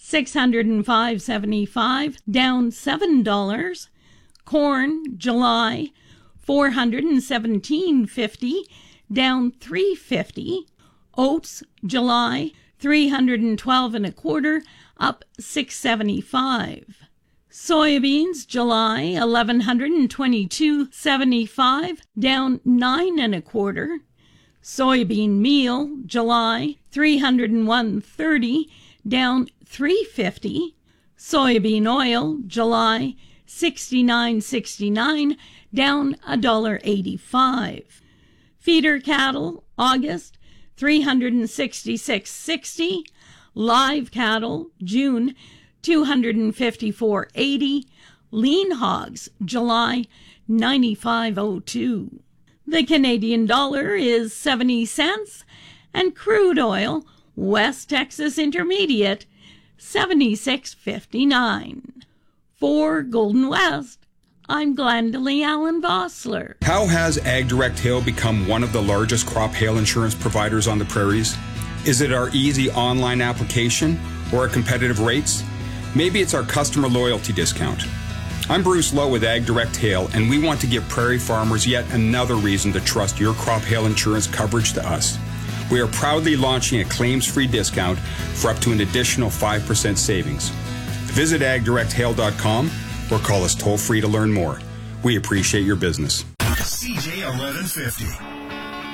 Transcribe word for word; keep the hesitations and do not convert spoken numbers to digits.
six hundred five dollars and seventy-five cents, down seven dollars. Corn, July, four hundred seventeen dollars and fifty cents, down three dollars and fifty cents. Oats, July, three hundred twelve and a quarter, up six seventy-five. Soybeans, July, eleven twenty-two seventy-five, down nine and a quarter. Soybean meal, July, three hundred one thirty, down three fifty. Soybean oil, July, sixty-nine sixty-nine, down a dollar eighty-five. Feeder cattle, August, three hundred sixty-six sixty. Live cattle, June, two hundred fifty-four eighty. Lean hogs, July, ninety-five oh two. The Canadian dollar is seventy cents, and crude oil, West Texas Intermediate, seventy-six fifty-nine. For Golden West, I'm Glendalee Allen Vossler. How has AgDirect Hail become one of the largest crop hail insurance providers on the prairies? Is it our easy online application or our competitive rates? Maybe it's our customer loyalty discount. I'm Bruce Lowe with AgDirect Hail, and we want to give prairie farmers yet another reason to trust your crop hail insurance coverage to us. We are proudly launching a claims-free discount for up to an additional five percent savings. Visit ag direct hail dot com or call us toll-free to learn more. We appreciate your business. C J eleven fifty.